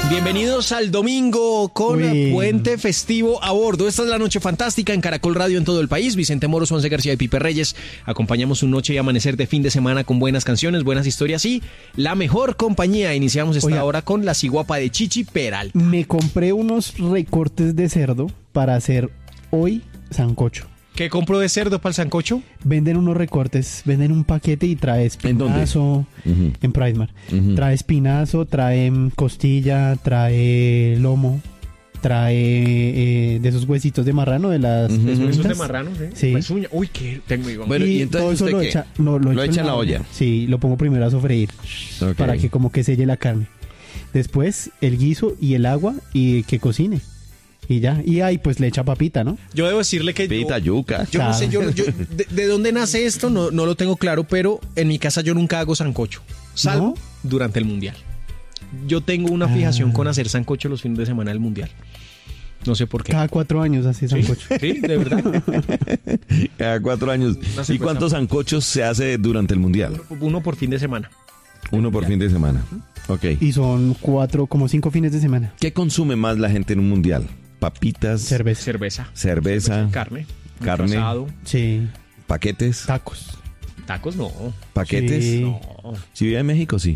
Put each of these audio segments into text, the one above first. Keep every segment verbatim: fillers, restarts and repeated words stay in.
Bienvenidos al domingo con Uy. puente festivo a bordo. Esta es la noche fantástica en Caracol Radio en todo el país. Vicente Moros, Juanse García y Pipe Reyes. Acompañamos un noche y amanecer de fin de semana con buenas canciones, buenas historias y la mejor compañía. Iniciamos esta Oiga. hora con la ciguapa de Chichi Peralta. Me compré unos recortes de cerdo para hacer hoy sancocho. ¿Qué compro de cerdo para el sancocho? Venden unos recortes, venden un paquete y trae ¿En dónde? espinazo Ujú. en Pricemark. Ujú. Trae espinazo, trae mm, costilla, trae lomo, trae eh, de esos huesitos de marrano de las Ujú. pezuñitas. Esos de marrano, ¿sí? Sí. Pezuña. Uy, qué tengo Iván. Bueno, y, ¿y entonces todo eso usted lo qué? echa, no, lo, Lo echo echa en la olla. Sí, lo pongo primero a sofreír Ok. para que como que selle la carne. Después el guiso y el agua y que cocine. Y ya, y ahí pues le echa papita, ¿no? Yo debo decirle que Pita, yo, yuca. yo no sé, yo, Claro. yo- de, de dónde nace esto no, no lo tengo claro, pero en mi casa yo nunca hago sancocho, salvo ¿No? durante el mundial. Yo tengo una Ah. fijación con hacer sancocho los fines de semana del mundial. No sé por qué. Cada cuatro años hace ¿Sí? sancocho. Sí, de verdad. Cada cuatro años. No sé, ¿Y pues, cuántos sancochos se hace durante el mundial? Uno por fin de semana. Uno por fin de semana. Ok. Y son cuatro, como cinco fines de semana. ¿Qué consume más la gente en un mundial? Papitas, Cerveza. Cerveza. cerveza, Carne. mucho Carne. asado. Sí. paquetes, Tacos. Tacos no. paquetes. Sí. No. Si vive en México, sí.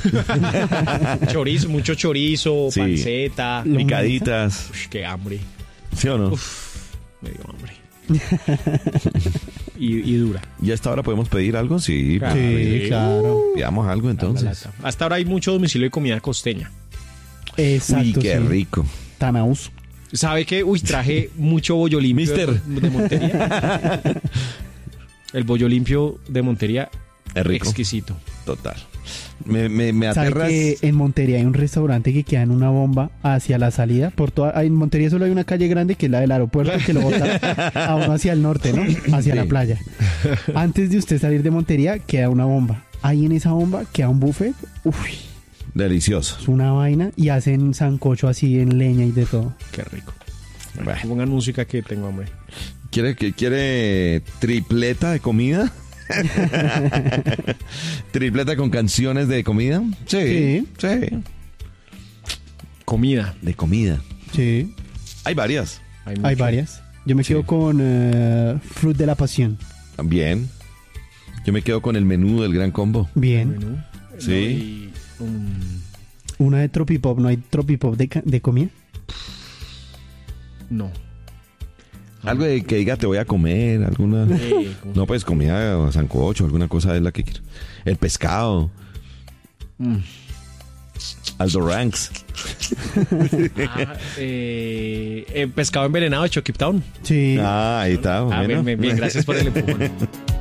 Chorizo, mucho chorizo, Sí. panceta. Lo- Picaditas, Ush, qué hambre. ¿sí o no? Me dio hambre. y, y dura. ¿Y hasta ahora podemos pedir algo? Sí. Claro. Sí, sí. claro. Pidamos algo La entonces. lata. Hasta ahora hay mucho domicilio de comida costeña. Exacto. Uy, qué sí. rico. Tanaús. ¿Sabe qué? Uy, traje mucho bollo limpio Mister. de, de Montería. El bollo limpio de Montería, Es rico. exquisito. Total. Me, me, me ¿Sabe aterras. que en Montería hay un restaurante que queda en una bomba hacia la salida? Por toda, en Montería solo hay una calle grande que es la del aeropuerto que lo bota a uno hacia el norte, ¿no? Hacia Sí. la playa. Antes de usted salir de Montería queda una bomba. Ahí en esa bomba queda un buffet. Uy, Delicioso. es una vaina y hacen sancocho así en leña y de todo. Qué rico. Bueno. Pongan música que tengo hambre. ¿Quiere, que, ¿Quiere tripleta de comida? ¿Tripleta con canciones de comida? Sí. Sí. Sí. Comida. De comida. Sí, Hay varias. Hay, hay mucho. varias. Yo me Sí. quedo con eh, Fruit de la Pasión. Bien. Yo me quedo con el menú del gran combo. Bien. Menú. Sí. No, y, um, Una de Tropipop. ¿No hay Tropipop de, ca- de comida? no. Algo de que diga te voy a comer, alguna... Eh, ¿cómo No, pues comida o sancocho, alguna cosa es la que quiero. El pescado. Mm. Aldo Ranks. Ah, eh, eh, pescado envenenado de Chucky Town. Sí. Ah, ahí está. Ah, bueno. bien, bien, bien, gracias por el empujón.